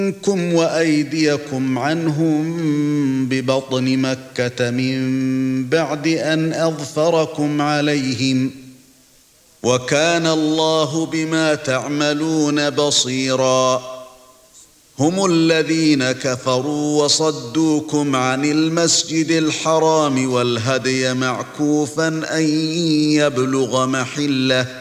عنكم وأيديكم عنهم ببطن مكة من بعد أن أظفركم عليهم وكان الله بما تعملون بصيرا هم الذين كفروا وصدوكم عن المسجد الحرام والهدي معكوفا أن يبلغ محله